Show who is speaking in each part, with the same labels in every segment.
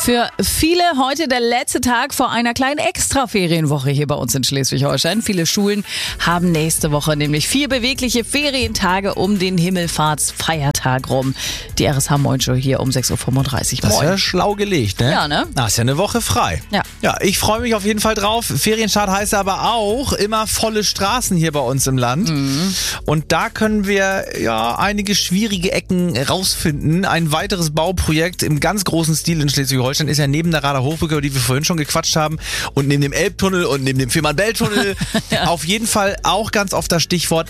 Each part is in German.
Speaker 1: Für viele heute der letzte Tag vor einer kleinen Extraferienwoche hier bei uns in Schleswig-Holstein. Viele Schulen haben nächste Woche nämlich 4 bewegliche Ferientage um den Himmelfahrtsfeiertag rum. Die RSH Moin Show hier um 6.35 Uhr.
Speaker 2: Das ist ja schlau gelegt, ne?
Speaker 1: Ja, ne?
Speaker 2: Na, ist ja eine Woche frei. Ja, ich freue mich auf jeden Fall drauf. Ferienstart heißt aber auch immer volle Straßen hier bei uns im Land. Und da können wir ja einige schwierige Ecken rausfinden. Ein weiteres Bauprojekt im ganz großen Stil in Schleswig-Holstein ist ja neben der Rader Hochbrücke, über die wir vorhin schon gequatscht haben, und neben dem Elbtunnel und neben dem Fehmarn-Belt-Tunnel auf jeden Fall auch ganz oft das Stichwort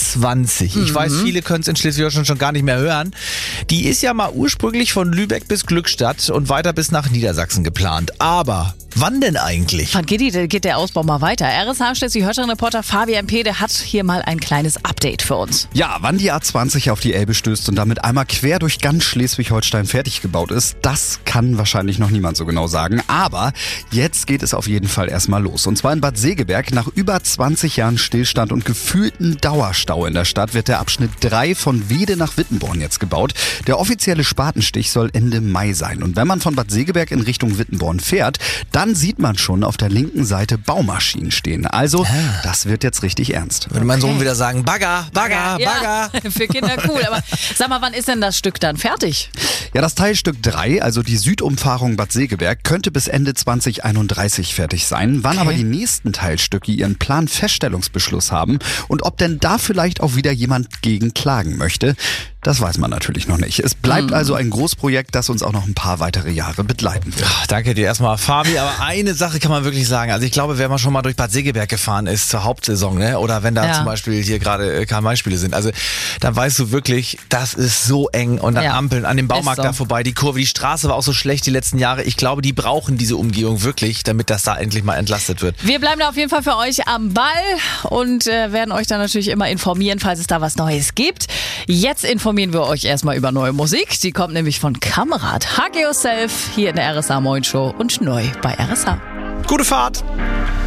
Speaker 2: A20. Ich weiß, viele können es in Schleswig-Holstein schon gar nicht mehr hören. Die ist ja mal ursprünglich von Lübeck bis Glückstadt und weiter bis nach Niedersachsen geplant. Aber wann denn eigentlich?
Speaker 1: Wann geht der Ausbau mal weiter? RSH Schleswig-Holstein-Reporter Fabian Pede hat hier mal ein kleines Update für uns.
Speaker 3: Ja, wann die A20 auf die Elbe stößt und damit einmal quer durch ganz Schleswig-Holstein fertig gebaut ist, das kann wahrscheinlich noch niemand so genau sagen. Aber jetzt geht es auf jeden Fall erstmal los. Und zwar in Bad Segeberg. Nach über 20 Jahren Stillstand und gefühlten Dauerstau in der Stadt wird der Abschnitt 3 von Wede nach Wittenborn jetzt gebaut. Der offizielle Spatenstich soll Ende Mai sein. Und wenn man von Bad Segeberg in Richtung Wittenborn fährt, dann sieht man schon auf der linken Seite Baumaschinen stehen. Also, das wird jetzt richtig ernst.
Speaker 2: Würde mein Sohn wieder sagen, Bagger, Bagger, Bagger.
Speaker 1: Ja, für Kinder cool. Aber sag mal, wann ist denn das Stück dann fertig?
Speaker 3: Ja, das Teilstück 3, also die Südumfahrung Bad Segeberg, könnte bis Ende 2031 fertig sein. Wann aber die nächsten Teilstücke ihren Planfeststellungsbeschluss haben und ob denn da vielleicht auch wieder jemand gegen klagen möchte, das weiß man natürlich noch nicht. Es bleibt also ein Großprojekt, das uns auch noch ein paar weitere Jahre begleiten wird.
Speaker 2: Danke dir erstmal, Fabi. Aber eine Sache kann man wirklich sagen. Also ich glaube, wer mal schon mal durch Bad Segeberg gefahren ist zur Hauptsaison, ne? Oder wenn da zum Beispiel hier gerade Karl-May-Spiele sind, also dann weißt du wirklich, das ist so eng und dann Ampeln an dem Baumarkt da vorbei, die Kurve, die Straße war auch so schlecht die letzten Jahre. Ich glaube, die brauchen diese Umgehung wirklich, damit das da endlich mal entlastet wird.
Speaker 1: Wir bleiben da auf jeden Fall für euch am Ball und werden euch dann natürlich immer informieren, falls es da was Neues gibt. Jetzt informieren wir euch erstmal über neue Musik. Die kommt nämlich von Kamerad. Hug Yourself hier in der RSH Moin Show und neu bei RSH.
Speaker 2: Gute Fahrt!